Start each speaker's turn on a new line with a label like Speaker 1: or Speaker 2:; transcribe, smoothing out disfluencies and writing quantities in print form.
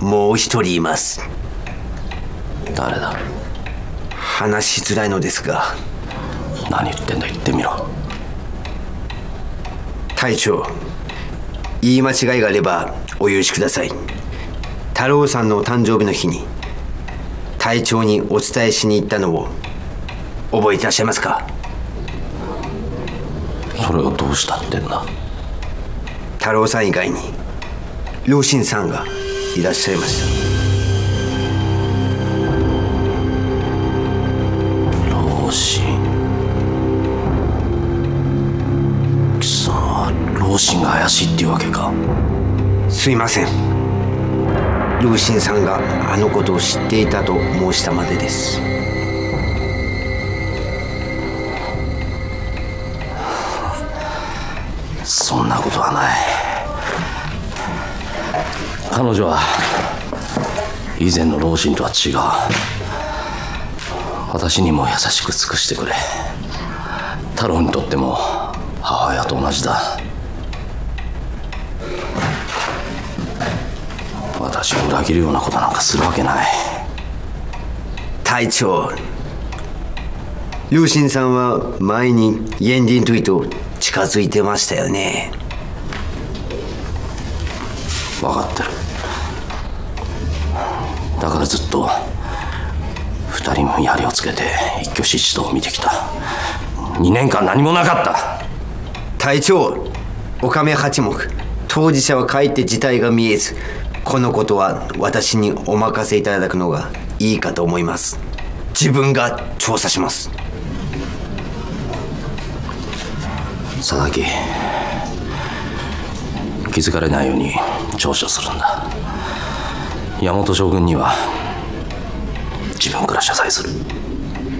Speaker 1: もう一人います。
Speaker 2: 誰だ？
Speaker 1: 話しづらいのですが。
Speaker 2: 何言ってんだ、言ってみろ。
Speaker 1: 隊長、言い間違いがあればお許しください。太郎さんの誕生日の日に隊長にお伝えしに行ったのを覚えてらっしゃいますか？
Speaker 2: それがどうしたってんだ？
Speaker 1: 太郎さん以外に両親さんがいらっしゃいました。
Speaker 2: 両親？貴様は両親が怪しいっていうわけか？
Speaker 1: すいません、両親さんがあのことを知っていたと申したまでです。
Speaker 2: そんなことはない。彼女は以前の老人とは違う。私にも優しく尽くしてくれ。太郎にとっても母親と同じだ。私を裏切るようなことなんかするわけない。
Speaker 1: 隊長、両親さんは前にイエンディントゥイと近づいてましたよね。
Speaker 2: 分かってる。だからずっと二人も槍をつけて一挙手一投を見てきた。2年間何もなかった。
Speaker 1: 隊長、お亀八目、当事者は帰って事態が見えず、このことは私にお任せいただくのがいいかと思います。自分が調査します。
Speaker 2: 佐々木、気づかれないように聴取するんだ。山本将軍には自分から謝罪する。